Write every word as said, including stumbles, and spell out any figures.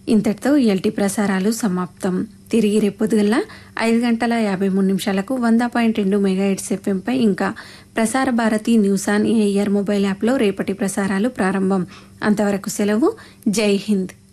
ఇంతటితో ఇయల్టి ప్రసారాలు సమాప్తం. తిరిగి రేపొద్దుగల్లా ఐదు గంటల యాభై మూడు నిమిషాలకు వంద పాయింట్ రెండు మెగా హెడ్స్ ఎఫ్ఎంపై ఇంకా Prasar Bharati news on air mobile యాప్లో రేపటి ప్రసారాలు ప్రారంభం. అంతవరకు సెలవు. జై హింద్.